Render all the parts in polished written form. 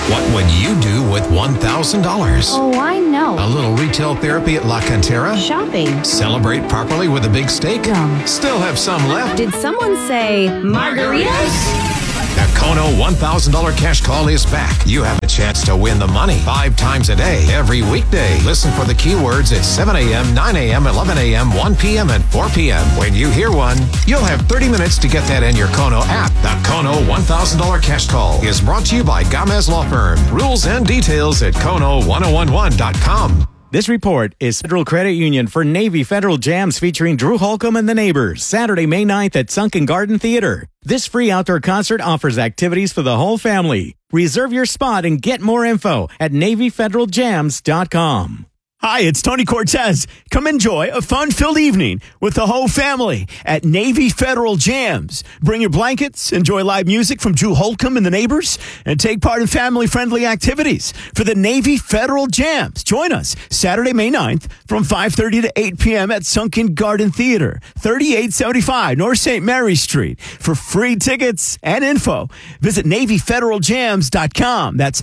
What would you do with $1,000? Oh, I know. A little retail therapy at La Cantera? Shopping. Celebrate properly with a big steak? Yum. Still have some left? Did someone say margaritas? The Kono $1,000 cash call is back. You have a chance to win the money 5 times a day, every weekday. Listen for the keywords at 7 a.m., 9 a.m., 11 a.m., 1 p.m., and 4 p.m. When you hear one, you'll have 30 minutes to get that in your Kono app. The Kono $1,000 cash call is brought to you by Gamez Law Firm. Rules and details at Kono1011.com. This report is Federal Credit Union for Navy Federal Jams featuring Drew Holcomb and the Neighbors, Saturday, May 9th at Sunken Garden Theater. This free outdoor concert offers activities for the whole family. Reserve your spot and get more info at NavyFederalJams.com. Hi, it's Tony Cortez. Come enjoy a fun-filled evening with the whole family at Navy Federal Jams. Bring your blankets, enjoy live music from Drew Holcomb and the Neighbors, and take part in family-friendly activities for the Navy Federal Jams. Join us Saturday, May 9th from 5:30 to 8 p.m. at Sunken Garden Theater, 3875 North St. Mary Street. For free tickets and info, visit NavyFederalJams.com. That's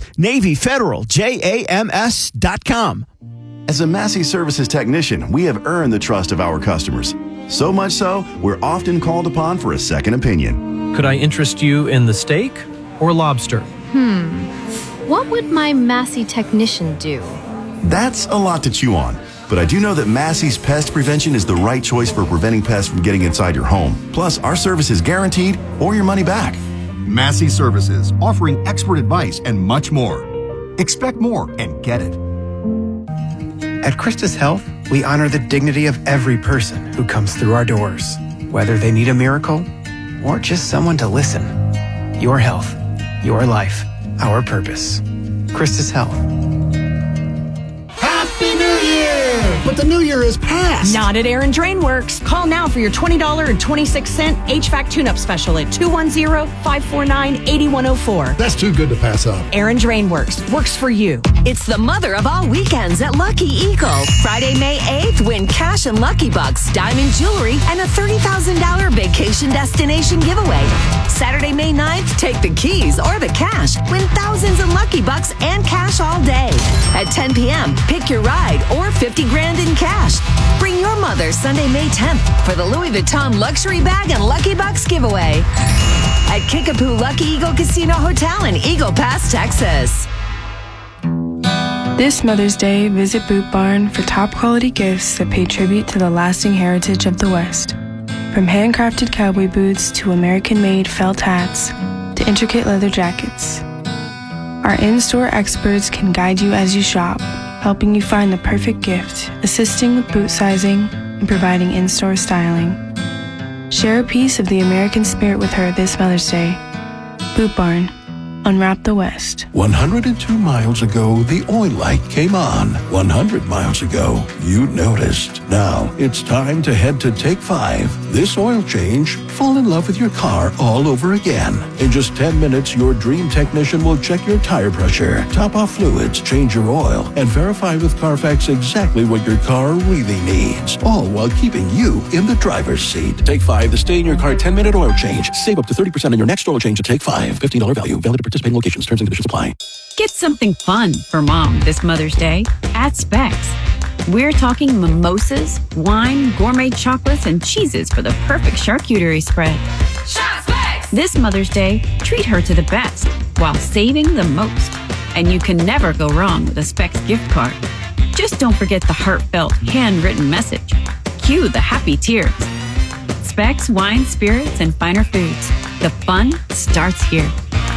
NavyFederalJams.com. As a Massey Services technician, we have earned the trust of our customers. So much so, we're often called upon for a second opinion. Could I interest you in the steak or lobster? What would my Massey technician do? That's a lot to chew on. But I do know that Massey's Pest Prevention is the right choice for preventing pests from getting inside your home. Plus, our service is guaranteed or your money back. Massey Services, offering expert advice and much more. Expect more and get it. At Christus Health, we honor the dignity of every person who comes through our doors, whether they need a miracle or just someone to listen. Your health, your life, our purpose. Christus Health. Happy New Year! But the New Year is past. Not at Aaron Drain Works. Call now for your $20.26 HVAC tune-up special at 210-549-8104. That's too good to pass up. Aaron Drain Works. Works for you. It's the mother of all weekends at Lucky Eagle. Friday, May 8th, win cash and Lucky Bucks, diamond jewelry, and a $30,000 vacation destination giveaway. Saturday, May 9th, take the keys or the cash. Win thousands in Lucky Bucks and cash all day. At 10 p.m., pick your ride or $50,000 in cash. Bring your mother Sunday, May 10th for the Louis Vuitton luxury bag and Lucky Bucks giveaway. At Kickapoo Lucky Eagle Casino Hotel in Eagle Pass, Texas. This Mother's Day, visit Boot Barn for top quality gifts that pay tribute to the lasting heritage of the West. From handcrafted cowboy boots to American-made felt hats to intricate leather jackets. Our in-store experts can guide you as you shop, helping you find the perfect gift, assisting with boot sizing, and providing in-store styling. Share a piece of the American spirit with her this Mother's Day. Boot Barn. Unwrap the West. 102 miles ago, the oil light came on. 100 miles ago, you noticed. Now, it's time to head to Take 5. This oil change, fall in love with your car all over again. In just 10 minutes, your dream technician will check your tire pressure, top off fluids, change your oil, and verify with Carfax exactly what your car really needs. All while keeping you in the driver's seat. Take 5, the stay in your car 10-minute oil change. Save up to 30% on your next oil change at Take 5. $15 value. Valid at participating locations. Terms and conditions apply. Get something fun for Mom this Mother's Day at Specs. We're talking mimosas, wine, gourmet chocolates, and cheeses for the perfect charcuterie spread. Shop Specs! This Mother's Day, treat her to the best while saving the most. And you can never go wrong with a Specs gift card. Just don't forget the heartfelt, handwritten message. Cue the happy tears. Specs, wine, spirits, and finer foods. The fun starts here.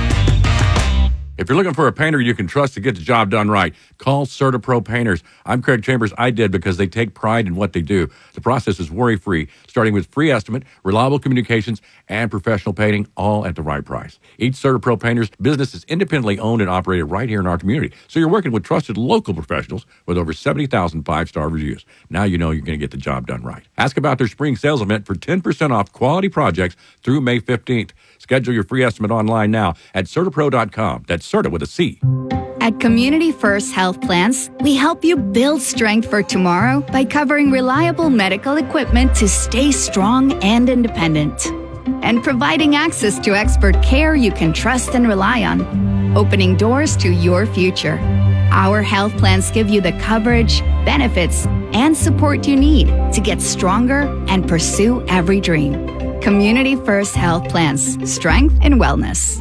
If you're looking for a painter you can trust to get the job done right, call CertaPro Painters. I'm Craig Chambers. I did because they take pride in what they do. The process is worry-free, starting with free estimate, reliable communications, and professional painting, all at the right price. Each CertaPro Painters business is independently owned and operated right here in our community. So you're working with trusted local professionals with over 70,000 five-star reviews. Now you know you're going to get the job done right. Ask about their spring sales event for 10% off quality projects through May 15th. Schedule your free estimate online now at CertaPro.com. That's Certa with a C. At Community First Health Plans, we help you build strength for tomorrow by covering reliable medical equipment to stay strong and independent, and providing access to expert care you can trust and rely on. opening doors to your future. Our health plans give you the coverage, benefits, and support you need to get stronger and pursue every dream. Community First Health Plans. Strength and wellness.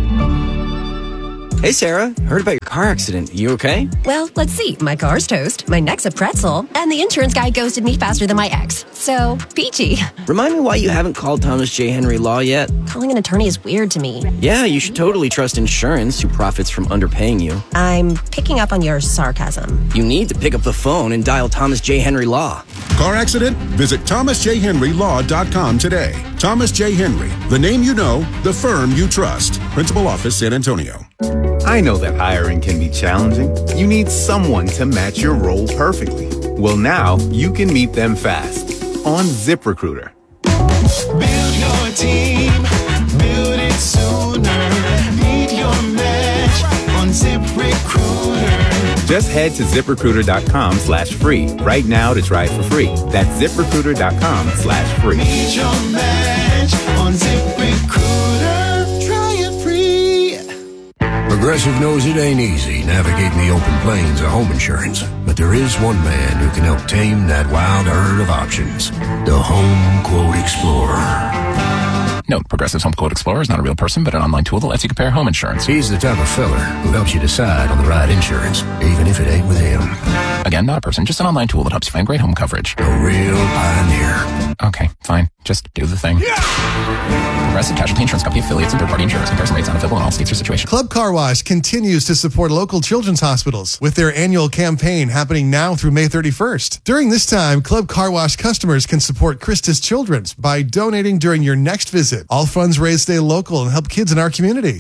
Hey, Sarah. Heard about your car accident. You okay? Well, let's see. My car's toast, my neck's a pretzel, and the insurance guy ghosted me faster than my ex. So, peachy. Remind me why you haven't called Thomas J. Henry Law yet? Calling an attorney is weird to me. Yeah, you should totally trust insurance who profits from underpaying you. I'm picking up on your sarcasm. You need to pick up the phone and dial Thomas J. Henry Law. Car accident? Visit thomasjhenrylaw.com today. Thomas J. Henry, the name you know, the firm you trust. Principal office, San Antonio. I know that hiring can be challenging. You need someone to match your role perfectly. Well, now you can meet them fast on ZipRecruiter. Build your team, build it sooner. Meet your match on ZipRecruiter. Just head to ZipRecruiter.com/free right now to try it for free. That's ZipRecruiter.com/free. Meet your match on ZipRecruiter. Try it free. Progressive knows it ain't easy navigating the open plains of home insurance, but there is one man who can help tame that wild herd of options. The Home Quote Explorer. Note, Progressive's Home Quote Explorer is not a real person, but an online tool that lets you compare home insurance. He's the type of feller who helps you decide on the right insurance, even if it ain't with him. Again, not a person, just an online tool that helps you find great home coverage. A real pioneer. Okay, fine. Just do the thing. Progressive Casualty Insurance Company affiliates and third-party insurers. Comparison rates not available in all states or situations. Club Car Wash continues to support local children's hospitals with their annual campaign happening now through May 31st. During this time, Club Car Wash customers can support Christus Children's by donating during your next visit. All funds raised stay local and help kids in our community.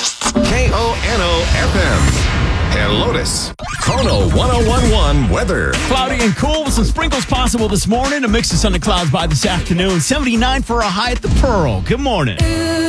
KONO-FM and Lotus. Kono 1011 weather. Cloudy and cool with some sprinkles possible this morning. A mix of sun and clouds by this afternoon. 79 for a high at the Pearl. Good morning.